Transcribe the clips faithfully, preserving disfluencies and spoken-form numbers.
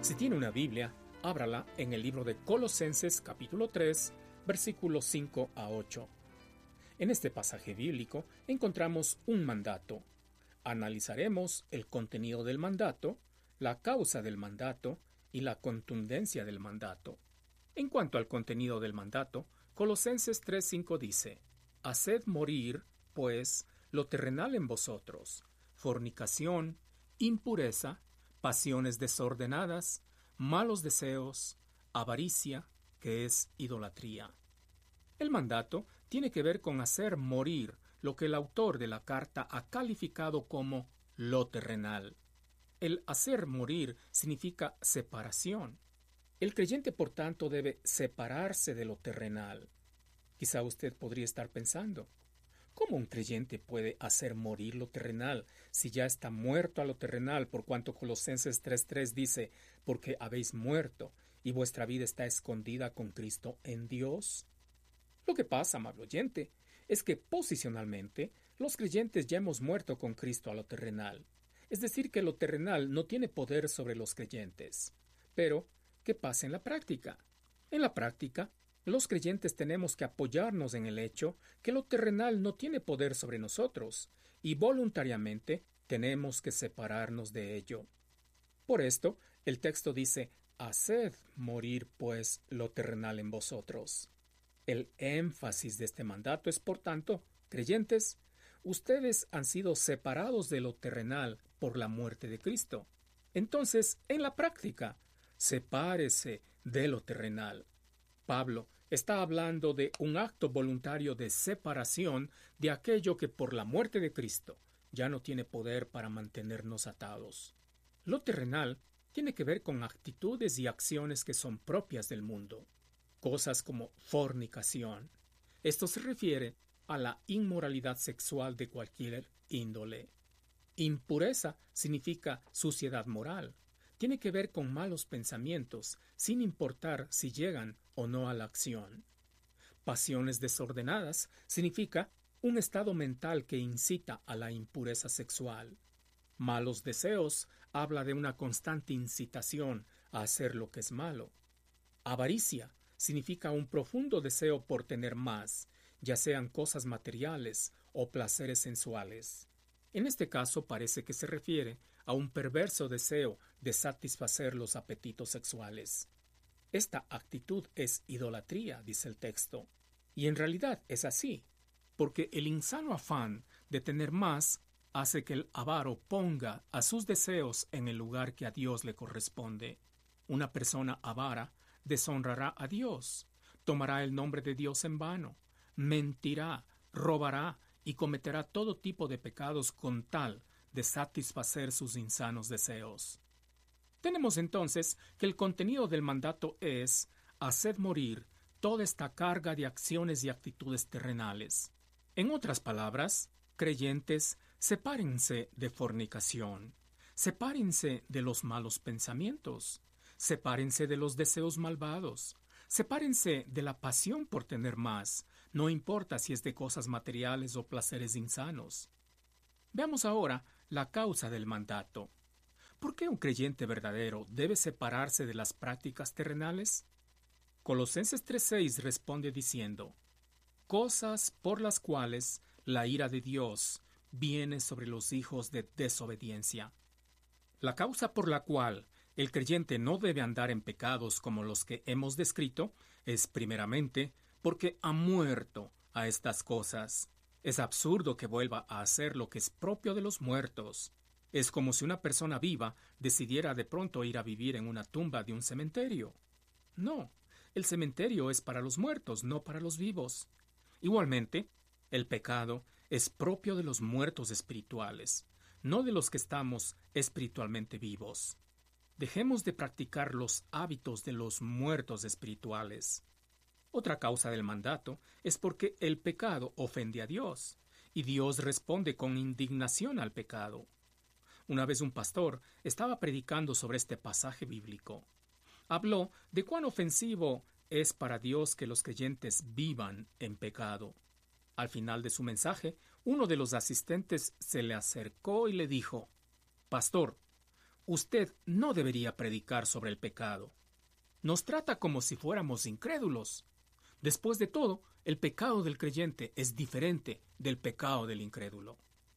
Si tiene una Biblia, ábrala en el libro de Colosenses capítulo tres, versículos cinco a ocho. En este pasaje bíblico encontramos un mandato. Analizaremos el contenido del mandato, la causa del mandato y la contundencia del mandato. En cuanto al contenido del mandato, Colosenses tres cinco dice: Haced morir, pues, lo terrenal en vosotros, fornicación, impureza, pasiones desordenadas, malos deseos, avaricia, que es idolatría. El mandato tiene que ver con hacer morir lo que el autor de la carta ha calificado como lo terrenal. El hacer morir significa separación. El creyente, por tanto, debe separarse de lo terrenal. Quizá usted podría estar pensando: ¿cómo un creyente puede hacer morir lo terrenal si ya está muerto a lo terrenal, por cuanto Colosenses tres tres dice: porque habéis muerto y vuestra vida está escondida con Cristo en Dios? Lo que pasa, amable oyente, es que posicionalmente los creyentes ya hemos muerto con Cristo a lo terrenal. Es decir, que lo terrenal no tiene poder sobre los creyentes. Pero, ¿qué pasa en la práctica? En la práctica, los creyentes tenemos que apoyarnos en el hecho que lo terrenal no tiene poder sobre nosotros, y voluntariamente tenemos que separarnos de ello. Por esto, el texto dice: Haced morir, pues, lo terrenal en vosotros. El énfasis de este mandato es, por tanto, creyentes, ustedes han sido separados de lo terrenal por la muerte de Cristo. Entonces, en la práctica, sepárese de lo terrenal. Pablo está hablando de un acto voluntario de separación de aquello que por la muerte de Cristo ya no tiene poder para mantenernos atados. Lo terrenal tiene que ver con actitudes y acciones que son propias del mundo. Cosas como fornicación. Esto se refiere a la inmoralidad sexual de cualquier índole. Impureza significa suciedad moral. Tiene que ver con malos pensamientos, sin importar si llegan o no a la acción. Pasiones desordenadas significa un estado mental que incita a la impureza sexual. Malos deseos habla de una constante incitación a hacer lo que es malo. Avaricia significa un profundo deseo por tener más, ya sean cosas materiales o placeres sensuales. En este caso parece que se refiere a un perverso deseo de satisfacer los apetitos sexuales. Esta actitud es idolatría, dice el texto. Y en realidad es así, porque el insano afán de tener más hace que el avaro ponga a sus deseos en el lugar que a Dios le corresponde. Una persona avara deshonrará a Dios, tomará el nombre de Dios en vano, mentirá, robará y cometerá todo tipo de pecados con tal de satisfacer sus insanos deseos. Tenemos entonces que el contenido del mandato es: haced morir toda esta carga de acciones y actitudes terrenales. En otras palabras, creyentes, sepárense de fornicación, sepárense de los malos pensamientos, sepárense de los deseos malvados, sepárense de la pasión por tener más, no importa si es de cosas materiales o placeres insanos. Veamos ahora la causa del mandato. ¿Por qué un creyente verdadero debe separarse de las prácticas terrenales? Colosenses tres seis responde diciendo: cosas por las cuales la ira de Dios viene sobre los hijos de desobediencia. La causa por la cual el creyente no debe andar en pecados como los que hemos descrito es primeramente porque ha muerto a estas cosas. Es absurdo que vuelva a hacer lo que es propio de los muertos. Es como si una persona viva decidiera de pronto ir a vivir en una tumba de un cementerio. No, el cementerio es para los muertos, no para los vivos. Igualmente, el pecado es propio de los muertos espirituales, no de los que estamos espiritualmente vivos. Dejemos de practicar los hábitos de los muertos espirituales. Otra causa del mandato es porque el pecado ofende a Dios, y Dios responde con indignación al pecado. Una vez un pastor estaba predicando sobre este pasaje bíblico. Habló de cuán ofensivo es para Dios que los creyentes vivan en pecado. Al final de su mensaje, uno de los asistentes se le acercó y le dijo: «Pastor, usted no debería predicar sobre el pecado. Nos trata como si fuéramos incrédulos. Después de todo, el pecado del creyente es diferente del pecado del incrédulo.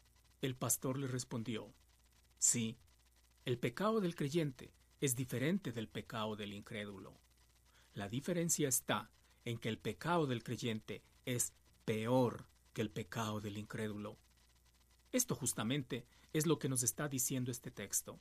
El pastor le respondió, sí, el pecado del creyente es diferente del pecado del incrédulo. La diferencia está en que el pecado del creyente es peor que el pecado del incrédulo. Esto justamente es lo que nos está diciendo este texto.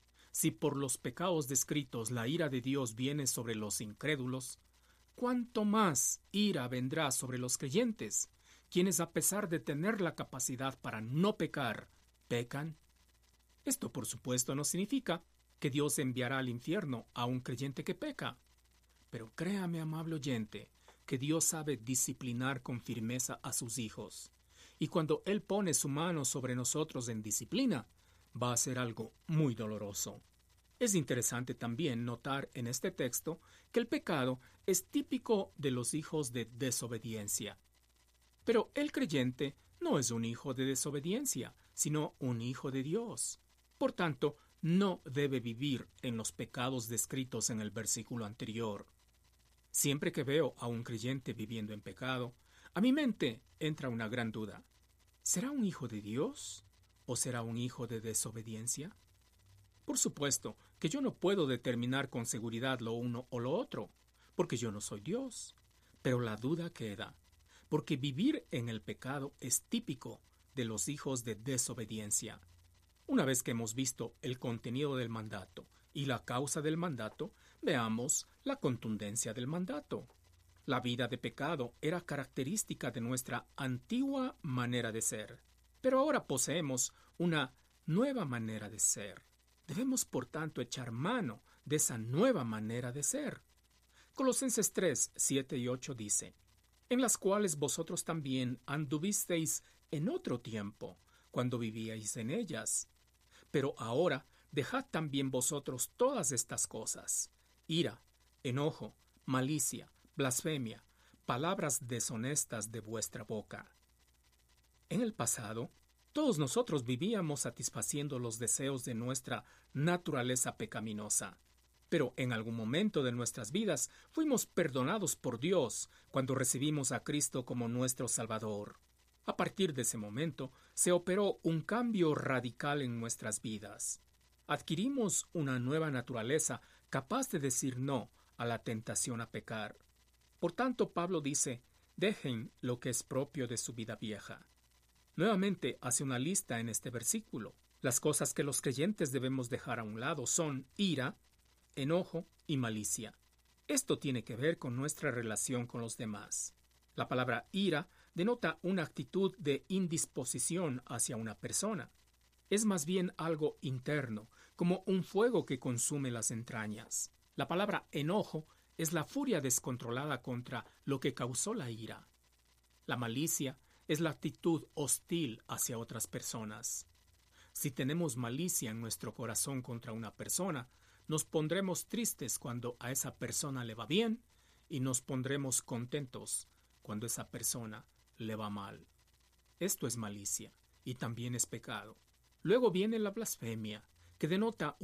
Si por los pecados descritos la ira de Dios viene sobre los incrédulos, ¿cuánto más ira vendrá sobre los creyentes, quienes a pesar de tener la capacidad para no pecar, pecan? Esto por supuesto no significa que Dios enviará al infierno a un creyente que peca. Pero créame, amable oyente, que Dios sabe disciplinar con firmeza a sus hijos. Y cuando Él pone su mano sobre nosotros en disciplina, va a ser algo muy doloroso. Es interesante también notar en este texto que el pecado es típico de los hijos de desobediencia. Pero el creyente no es un hijo de desobediencia, sino un hijo de Dios. Por tanto, no debe vivir en los pecados descritos en el versículo anterior. Siempre que veo a un creyente viviendo en pecado, a mi mente entra una gran duda. ¿Será un hijo de Dios o será un hijo de desobediencia? Por supuesto que yo no puedo determinar con seguridad lo uno o lo otro, porque yo no soy Dios. Pero la duda queda, porque vivir en el pecado es típico de los hijos de desobediencia. Una vez que hemos visto el contenido del mandato y la causa del mandato, veamos la contundencia del mandato. La vida de pecado era característica de nuestra antigua manera de ser, pero ahora poseemos una nueva manera de ser. Debemos, por tanto, echar mano de esa nueva manera de ser. Colosenses tres, siete y ocho dice, en las cuales vosotros también anduvisteis en otro tiempo, cuando vivíais en ellas. Pero ahora dejad también vosotros todas estas cosas: ira, enojo, malicia, blasfemia, palabras deshonestas de vuestra boca. En el pasado, todos nosotros vivíamos satisfaciendo los deseos de nuestra naturaleza pecaminosa. Pero en algún momento de nuestras vidas fuimos perdonados por Dios cuando recibimos a Cristo como nuestro Salvador. A partir de ese momento se operó un cambio radical en nuestras vidas. Adquirimos una nueva naturaleza capaz de decir no a la tentación a pecar. Por tanto, Pablo dice, dejen lo que es propio de su vida vieja. Nuevamente hace una lista en este versículo. Las cosas que los creyentes debemos dejar a un lado son ira, enojo y malicia. Esto tiene que ver con nuestra relación con los demás. La palabra ira denota una actitud de indisposición hacia una persona. Es más bien algo interno, como un fuego que consume las entrañas. La palabra enojo es la furia descontrolada contra lo que causó la ira. La malicia es la actitud hostil hacia otras personas. Si tenemos malicia en nuestro corazón contra una persona, nos pondremos tristes cuando a esa persona le va bien y nos pondremos contentos cuando esa persona le va mal. Esto es malicia y también es pecado. Luego viene la blasfemia, que denota